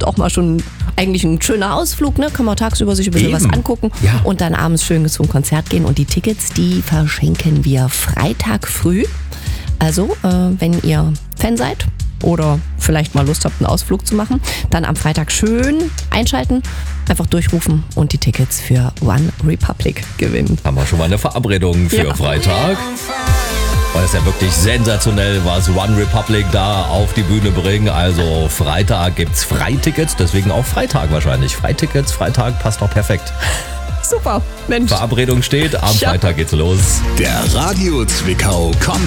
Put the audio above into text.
auch mal schon eigentlich ein schöner Ausflug, ne? Kann man tagsüber sich ein bisschen was angucken und dann abends schön zum Konzert gehen. Und die Tickets, die verschenken wir Freitag früh. Also, wenn ihr Fan seid oder vielleicht mal Lust habt, einen Ausflug zu machen, dann am Freitag schön einschalten, einfach durchrufen und die Tickets für One Republic gewinnen. Haben wir schon mal eine Verabredung für Freitag. Weil es ja wirklich sensationell, was One Republic da auf die Bühne bringen. Also Freitag gibt's Freitickets, deswegen auch Freitag wahrscheinlich. Freitickets, Freitag passt doch perfekt. Super, Mensch. Verabredung steht, am Freitag geht's los. Der Radio Zwickau kommt